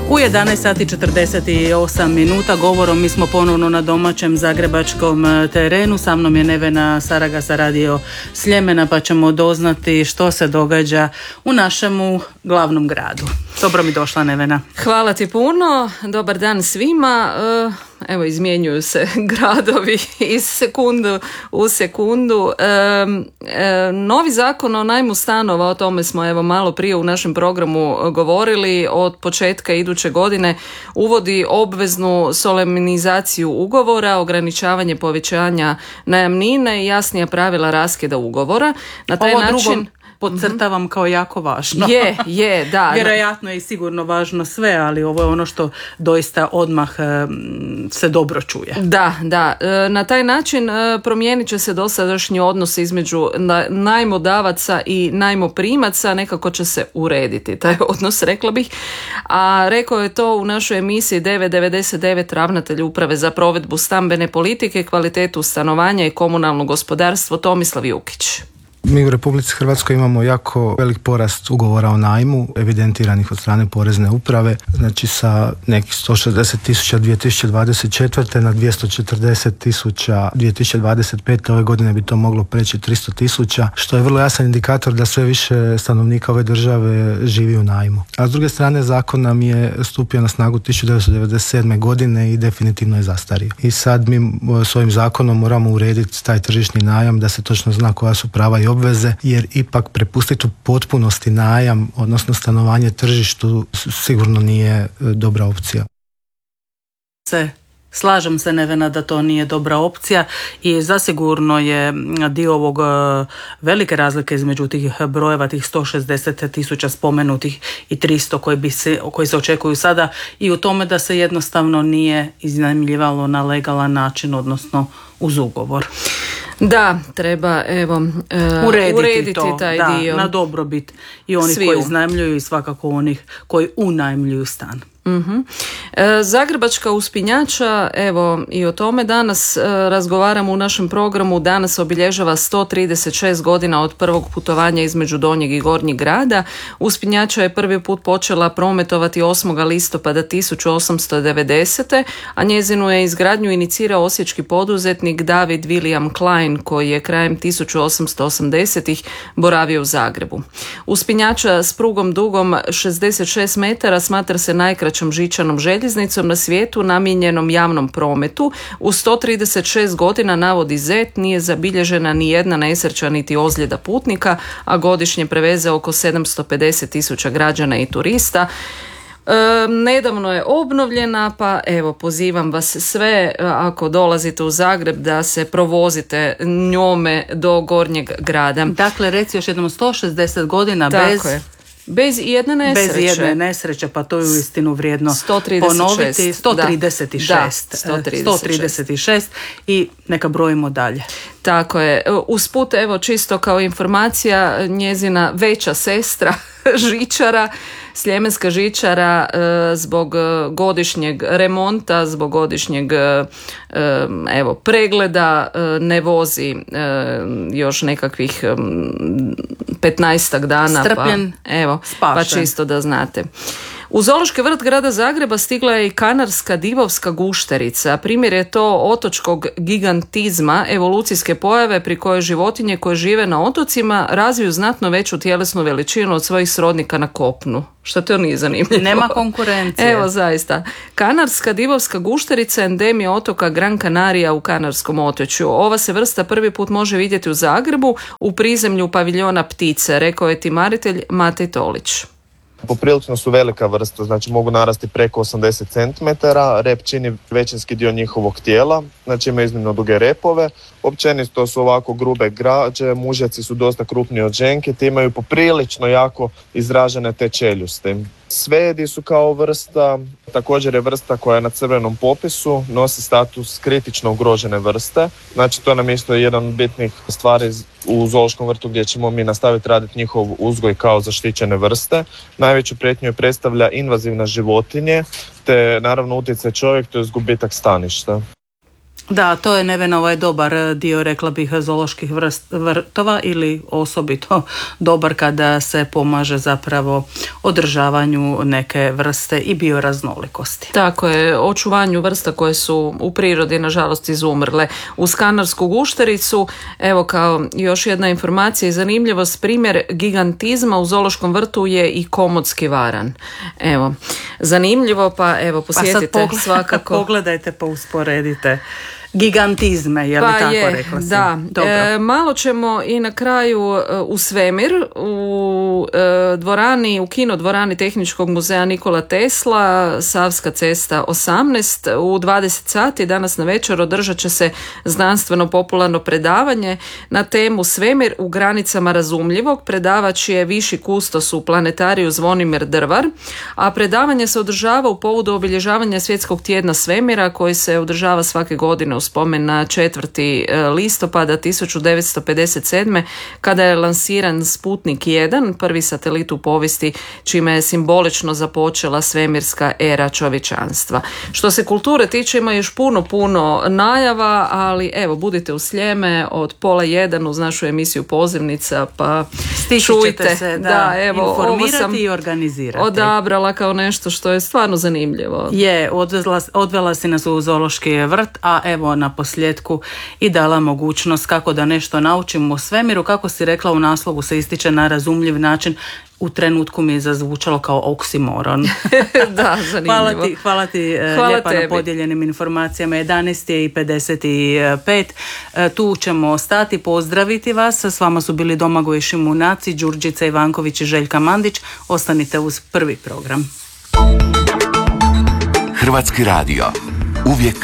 U 11 sati 48 minuta govorom mi smo ponovno na domaćem zagrebačkom terenu. Sa mnom je Nevena Saraga sa Radio Sljemena, pa ćemo doznati što se događa u našemu glavnom gradu. Dobro mi došla, Nevena. Hvala ti puno, dobar dan svima. Evo, izmjenjuju se gradovi iz sekundu u sekundu. Novi zakon o najmu stanova, o tome smo evo malo prije u našem programu govorili, od početka iduće godine uvodi obveznu solemnizaciju ugovora, ograničavanje povećanja najamnine i jasnija pravila raskida ugovora. Na taj način podcrtavam kao jako važno. Je, da. Vjerojatno je i sigurno važno sve, ali ovo je ono što doista odmah se dobro čuje. Da. Na taj način promijenit će se dosadašnji odnos između najmodavaca i najmoprimaca, nekako će se urediti taj odnos, rekla bih. A rekao je to u našoj emisiji 999 ravnatelj Uprave za provedbu stambene politike, kvalitetu stanovanja i komunalno gospodarstvo Tomislav Jukić. Mi u Republici Hrvatskoj imamo jako velik porast ugovora o najmu evidentiranih od strane Porezne uprave, znači sa nekih 160.000 2024. na 240.000 2025. Ove godine bi to moglo preći 300.000, što je vrlo jasan indikator da sve više stanovnika ove države živi u najmu. A s druge strane, zakon nam je stupio na snagu 1997. godine i definitivno je zastario. I sad mi s ovim zakonom moramo urediti taj tržišni najam da se točno zna koja su prava i obveze, jer ipak prepustiti u potpunosti najam, odnosno stanovanje tržištu, sigurno nije dobra opcija. Slažem se, Nevena, da to nije dobra opcija i zasigurno je dio ovog velike razlike između tih brojeva, tih 160.000 spomenutih i 300 koji se očekuju sada, i u tome da se jednostavno nije iznajmljivalo na legalan način, odnosno uz ugovor. Da, treba urediti taj dio. Na dobrobit i onih koji iznajmljuju i svakako onih koji unajmljuju stan. Zagrebačka uspinjača, evo i o tome danas razgovaramo u našem programu. Danas obilježava 136 godina od prvog putovanja između Donjeg i Gornjeg grada. Uspinjača je prvi put počela prometovati 8. listopada 1890. a njezinu je izgradnju inicirao osječki poduzetnik David William Klein, koji je krajem 1880-ih boravio u Zagrebu. Uspinjača s prugom dugom 66 metara smatra se najkraćom žičanom željeznicom na svijetu namijenjenom javnom prometu. U 136 godina, navodi ZET, nije zabilježena ni jedna nesreća niti ozljeda putnika, a godišnje preveze oko 750.000 građana i turista. Nedavno je obnovljena, pa evo, pozivam vas sve, ako dolazite u Zagreb, da se provozite njome do Gornjeg grada. Dakle, reci još jednom, 160 godina bez jedne nesreće. Bez jedne nesreće, pa to je uistinu vrijedno 136. ponoviti. 136 i neka brojimo dalje. Tako je. Usput, evo, čisto kao informacija, njezina veća sestra, žičara, Sljemenska žičara, zbog godišnjeg remonta, zbog godišnjeg pregleda ne vozi još nekakvih 15 dana. Strpljen, pa čisto da znate. U Zoološki vrt grada Zagreba stigla je i kanarska divovska gušterica. Primjer je to otočkog gigantizma, evolucijske pojave pri kojoj životinje koje žive na otocima razviju znatno veću tjelesnu veličinu od svojih srodnika na kopnu. Što to nije zanimljivo? Nema konkurencije. Evo, zaista. Kanarska divovska gušterica je endemija otoka Gran Canaria u Kanarskom otočju. Ova se vrsta prvi put može vidjeti u Zagrebu u prizemlju paviljona ptice, rekao je timaritelj Matej Tolić. Poprilično su velika vrsta, znači mogu narasti preko 80 cm, rep čini većinski dio njihovog tijela, znači ima iznimno duge repove, općenito su ovako grube građe, mužjaci su dosta krupniji od ženke, te imaju poprilično jako izražene te čeljusti. Svedi su kao vrsta, također je vrsta koja je na crvenom popisu, nosi status kritično ugrožene vrste, znači to nam je isto jedan od bitnih stvari u zoološkom vrtu gdje ćemo mi nastaviti raditi njihov uzgoj kao zaštićene vrste. Najveću prijetnju je predstavlja invazivna životinje, te naravno utjecaj čovjek, to je gubitak staništa. Da, to je Nevena ovaj dobar dio, rekla bih, zooloških vrtova ili osobito dobar kada se pomaže zapravo održavanju neke vrste i bioraznolikosti. Tako je, očuvanju vrsta koje su u prirodi nažalost izumrle. Uz kanarsku guštericu, evo kao još jedna informacija i zanimljivost, primjer gigantizma u zoološkom vrtu je i komodski varan. Evo, zanimljivo, pa evo posjetite svakako. Pogledajte pa usporedite. Gigantizme, je li tako rekla si? Da. Malo ćemo i na kraju u svemir, u dvorani, u kinodvorani Tehničkog muzeja Nikola Tesla, Savska cesta 18, u 20 sati danas na večer održat će se znanstveno-popularno predavanje na temu Svemir u granicama razumljivog. Predavač je viši kustos u planetariju Zvonimir Drvar, a predavanje se održava u povodu obilježavanja Svjetskog tjedna svemira koji se održava svake godine u spomen na 4. listopada 1957. kada je lansiran Sputnik 1, prvi satelit u povijesti, čime je simbolično započela svemirska era čovječanstva. Što se kulture tiče, ima još puno najava, ali evo, budite u Sljeme od 12:30 uz našu emisiju Pozivnica, pa čujte se, evo, informirati i organizirati. Odabrala kao nešto što je stvarno zanimljivo. Je, odvela si nas u zoološki vrt, a evo na posljedku i dala mogućnost kako da nešto naučimo o svemiru. Kako si rekla, u naslovu se ističe na razumljiv način. U trenutku mi je zazvučalo kao oksimoron. Da, zanimljivo. Hvala ti lijepa na podijeljenim informacijama. 11:55. Tu ćemo stati, pozdraviti vas. S vama su bili Domagoj Šimunac, Đurđica Ivanković i Željka Mandić. Ostanite uz prvi program. Hrvatski radio. Uvijek